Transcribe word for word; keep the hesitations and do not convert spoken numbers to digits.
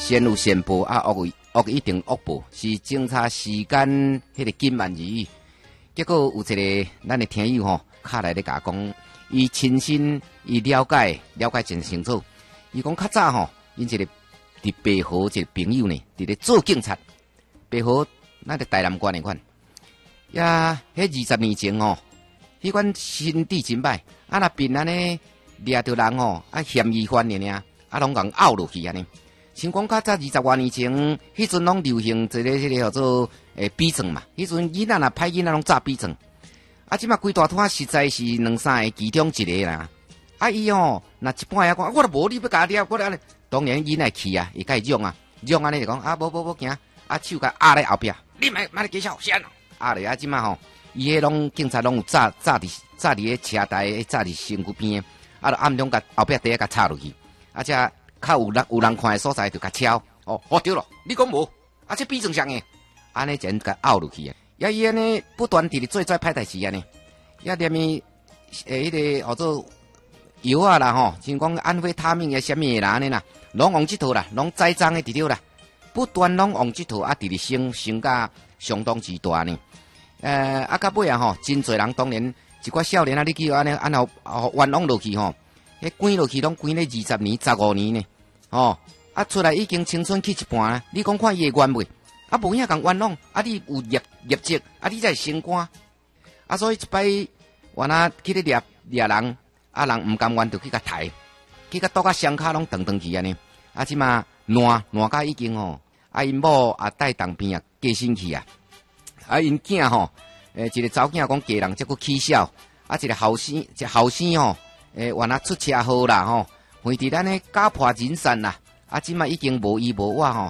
先有先报啊，恶有恶一定恶报，是警察时间迄个金万如意。结果有一个咱的听友吼，卡来咧甲讲，伊亲身伊了解了解真清楚。伊讲较早吼，因一个伫北河一个朋友呢，伫咧做警察。北河咱个台南县的款，呀，迄二十年前吼，迄款心地真歹，啊若边安尼掠着人吼，啊嫌疑犯的呢，啊拢共拗落去安尼。像讲较早二十多年前，迄阵拢流行一个迄个叫做诶逼证嘛，迄阵囡仔若歹囡仔拢炸逼证，啊即马规大摊实在是两三个其中一个啦。啊伊吼，若一半夜讲，我都无你要甲掠，我安尼，当然囡仔气啊，伊甲伊嚷啊，嚷安尼就讲啊，无无无惊，啊手甲压咧后壁，你莫莫咧介绍先，压咧啊即马吼，伊迄拢警察拢有炸炸伫炸伫迄车台，炸伫身躯边，啊，暗中甲后壁底下甲插落去，啊遮。较有人有人看的所在就甲敲，哦，哦对了，你讲无？啊，这比正常诶，安尼真甲拗落去啊！呀，伊安尼不断地做做歹代志安尼，呀，连伊诶迄个号做药啊啦吼，像讲安非他命诶，什么诶啦安尼啦，拢用即套啦，拢栽赃诶伫了啦，不断拢用即套啊，伫咧升升甲相当之大呢。呃，啊，到尾啊吼，真侪人当然一寡少年啊，你去安尼安后冤枉落去吼。迄关落去拢关咧二十年、十五年呢，哦，啊出来已经青春期一半啦。你讲看伊会冤袂？啊无影共冤枉，啊你有业业绩，啊你才升官，啊所以一摆原来去咧掠掠人，啊人毋甘愿就去甲抬，去甲倒甲双骹拢断断去安尼，啊即嘛烂烂甲已经吼，啊因某啊带当边啊过身去啊，啊因囝吼，诶一个查某囝讲家人则佫起笑，啊一个后生一个后生吼。诶，原来出车祸啦吼，为伫咱诶家破人散啦，啊，即马已经无依无我吼。